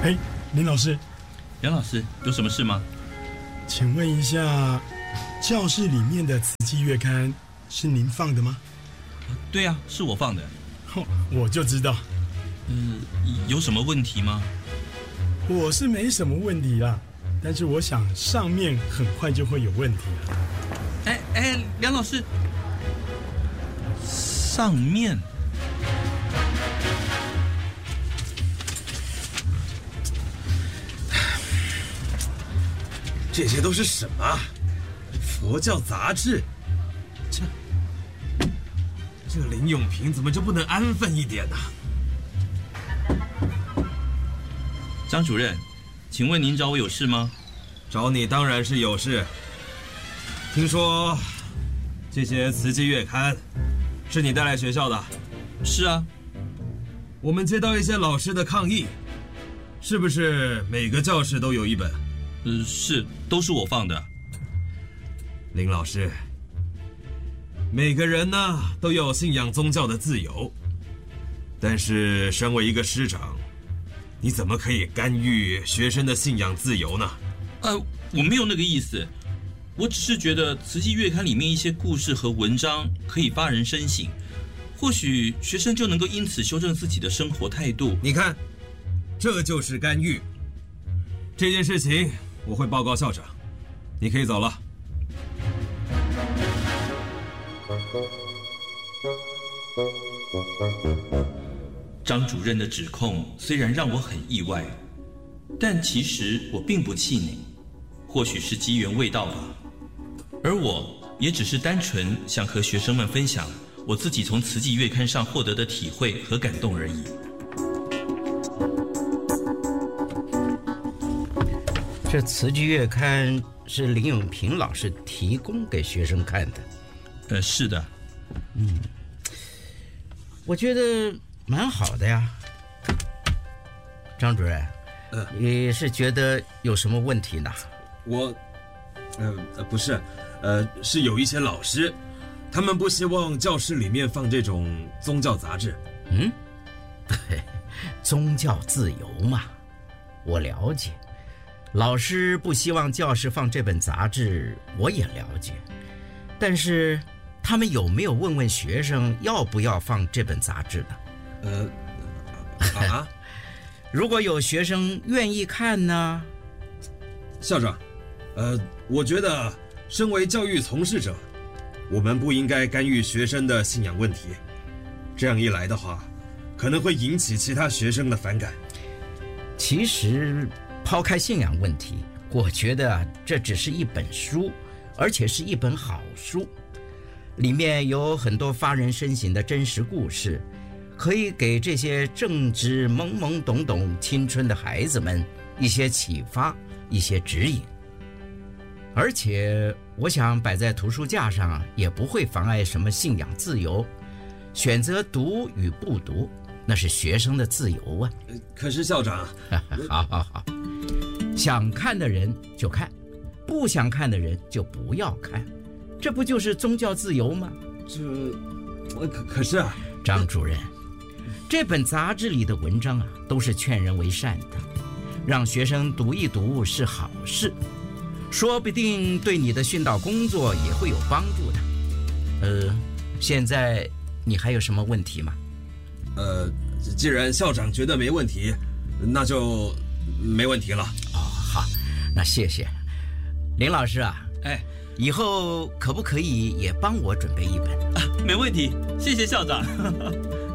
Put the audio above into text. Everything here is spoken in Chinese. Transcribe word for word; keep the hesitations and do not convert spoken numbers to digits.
嘿，林老师， 杨老师，有什么事吗？ 请问一下，教室里面的《慈济月刊》是您放的吗？ 对呀、啊，是我放的。 哦，我就知道。 嗯、呃，有什么问题吗？ 我是没什么问题啦，但是我想上面很快就会有问题了。 哎哎，梁老师，上面。 这些都是什么？佛教杂志？这这林永平怎么就不能安分一点呢？ 张主任，请问您找我有事吗？ 找你当然是有事。听说这些慈济月刊是你带来学校的？ 是啊。 我们接到一些老师的抗议，是不是每个教室都有一本？ 呃，是，都是我放的。 林老师，每个人呢都有信仰宗教的自由，但是身为一个师长，你怎么可以干预学生的信仰自由呢？ 呃，我没有那个意思，我只是觉得《慈济月刊》里面一些故事和文章可以发人深省，或许学生就能够因此修正自己的生活态度。 你看，这就是干预。这件事情我会报告校长，你可以走了。 张主任的指控虽然让我很意外，但其实我并不气馁，或许是机缘未到吧。而我也只是单纯想和学生们分享我自己从慈济月刊上获得的体会和感动而已。 这慈济月刊是林永平老师提供给学生看的。 呃，是的。 嗯，我觉得蛮好的呀。张主任， 呃， 你是觉得有什么问题呢？ 我，呃呃，不是，呃，是有一些老师，他们不希望教室里面放这种宗教杂志。 嗯，宗教自由嘛，我了解。老师不希望教室放这本杂志，我也了解。但是他们有没有问问学生要不要放这本杂志呢？ 呃，啊， 如果有学生愿意看呢？ 校长，呃，我觉得身为教育从事者，我们不应该干预学生的信仰问题。这样一来的话，可能会引起其他学生的反感。 其实抛开信仰问题，我觉得这只是一本书，而且是一本好书，里面有很多发人深省的真实故事，可以给这些正值懵懵懂懂青春的孩子们一些启发，一些指引。而且我想摆在图书架上也不会妨碍什么信仰自由，选择读与不读那是学生的自由啊。 可是校长， 好好好，想看的人就看，不想看的人就不要看，这不就是宗教自由吗？ 这，可可是啊， 张主任，这本杂志里的文章啊，都是劝人为善的，让学生读一读是好事，说不定对你的训导工作也会有帮助的。呃，现在你还有什么问题吗？ 呃，既然校长觉得没问题，那就没问题了。 哦，好，那谢谢林老师啊。 哎， 以后可不可以也帮我准备一本？ 啊，没问题，谢谢校长。